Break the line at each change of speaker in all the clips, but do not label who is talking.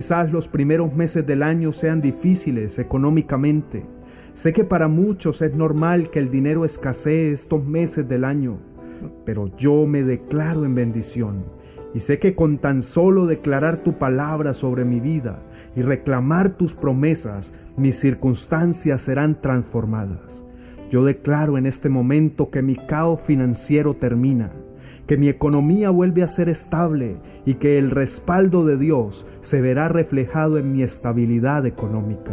quizás los primeros meses del año sean difíciles económicamente. Sé que para muchos es normal que el dinero escasee estos meses del año, pero yo me declaro en bendición. Y sé que con tan solo declarar tu palabra sobre mi vida y reclamar tus promesas, mis circunstancias serán transformadas. Yo declaro en este momento que mi caos financiero termina, que mi economía vuelve a ser estable y que el respaldo de Dios se verá reflejado en mi estabilidad económica.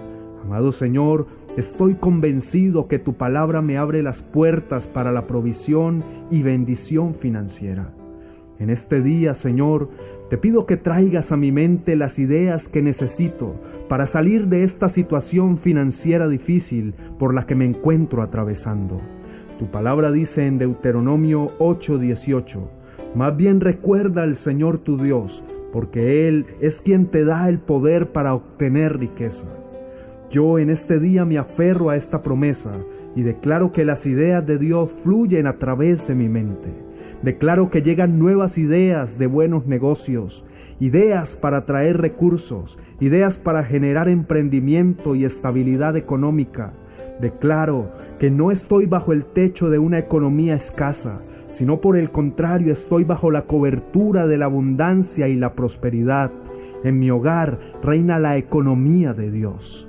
Amado Señor, estoy convencido que tu palabra me abre las puertas para la provisión y bendición financiera. En este día, Señor, te pido que traigas a mi mente las ideas que necesito para salir de esta situación financiera difícil por la que me encuentro atravesando. Tu palabra dice en Deuteronomio 8:18, más bien recuerda al Señor tu Dios, porque Él es quien te da el poder para obtener riqueza. Yo en este día me aferro a esta promesa y declaro que las ideas de Dios fluyen a través de mi mente. Declaro que llegan nuevas ideas de buenos negocios, ideas para traer recursos, ideas para generar emprendimiento y estabilidad económica. Declaro que no estoy bajo el techo de una economía escasa, sino por el contrario estoy bajo la cobertura de la abundancia y la prosperidad. En mi hogar reina la economía de Dios.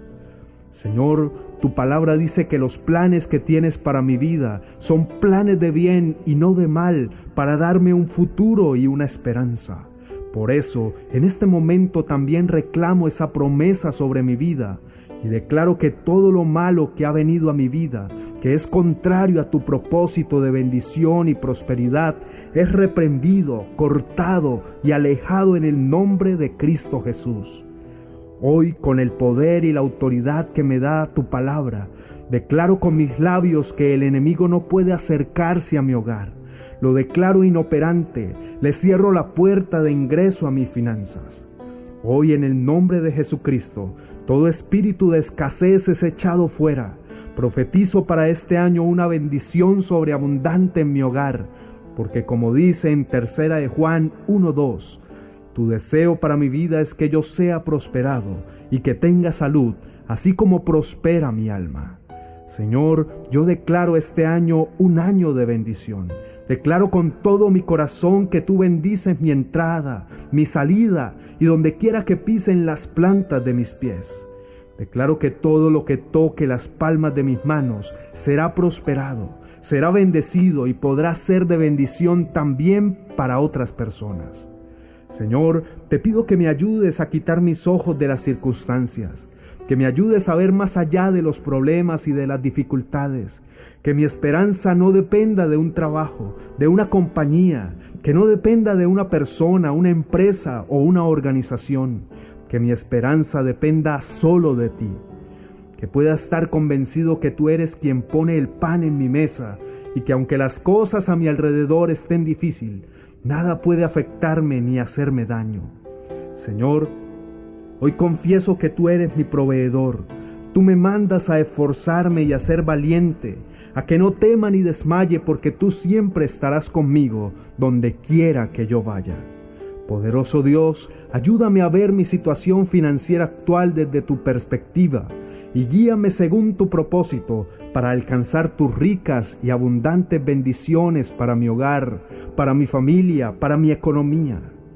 Señor, tu palabra dice que los planes que tienes para mi vida son planes de bien y no de mal, para darme un futuro y una esperanza. Por eso, en este momento también reclamo esa promesa sobre mi vida y declaro que todo lo malo que ha venido a mi vida, que es contrario a tu propósito de bendición y prosperidad, es reprendido, cortado y alejado en el nombre de Cristo Jesús. Hoy, con el poder y la autoridad que me da tu palabra, declaro con mis labios que el enemigo no puede acercarse a mi hogar. Lo declaro inoperante, le cierro la puerta de ingreso a mis finanzas. Hoy, en el nombre de Jesucristo, todo espíritu de escasez es echado fuera. Profetizo para este año una bendición sobreabundante en mi hogar, porque como dice en 3 de Juan 1:2, tu deseo para mi vida es que yo sea prosperado y que tenga salud, así como prospera mi alma. Señor, yo declaro este año un año de bendición. Declaro con todo mi corazón que tú bendices mi entrada, mi salida y donde quiera que pisen las plantas de mis pies. Declaro que todo lo que toque las palmas de mis manos será prosperado, será bendecido y podrá ser de bendición también para otras personas. Señor, te pido que me ayudes a quitar mis ojos de las circunstancias, que me ayudes a ver más allá de los problemas y de las dificultades, que mi esperanza no dependa de un trabajo, de una compañía, que no dependa de una persona, una empresa o una organización, que mi esperanza dependa solo de ti, que pueda estar convencido que tú eres quien pone el pan en mi mesa y que aunque las cosas a mi alrededor estén difíciles, nada puede afectarme ni hacerme daño. Señor, hoy confieso que tú eres mi proveedor. Tú me mandas a esforzarme y a ser valiente, a que no tema ni desmaye, porque tú siempre estarás conmigo donde quiera que yo vaya. Poderoso Dios, ayúdame a ver mi situación financiera actual desde tu perspectiva y guíame según tu propósito para alcanzar tus ricas y abundantes bendiciones para mi hogar, para mi familia, para mi economía.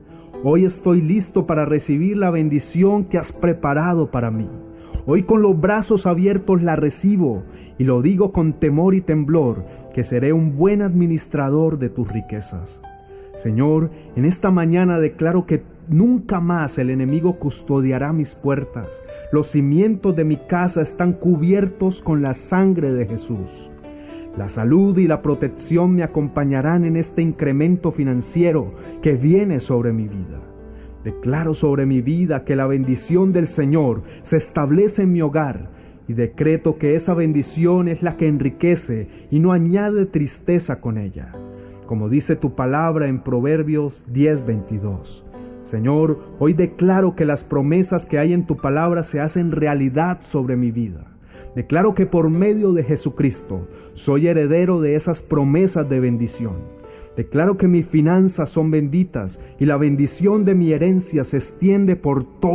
Hoy estoy listo para recibir la bendición que has preparado para mí. Hoy con los brazos abiertos la recibo y lo digo con temor y temblor, que seré un buen administrador de tus riquezas. Señor, en esta mañana declaro que nunca más el enemigo custodiará mis puertas. Los cimientos de mi casa están cubiertos con la sangre de Jesús. La salud y la protección me acompañarán en este incremento financiero que viene sobre mi vida. Declaro sobre mi vida que la bendición del Señor se establece en mi hogar y decreto que esa bendición es la que enriquece y no añade tristeza con ella. Como dice tu palabra en Proverbios 10:22. Señor, hoy declaro que las promesas que hay en tu palabra se hacen realidad sobre mi vida. Declaro que por medio de Jesucristo soy heredero de esas promesas de bendición. Declaro que mis finanzas son benditas y la bendición de mi herencia se extiende por todo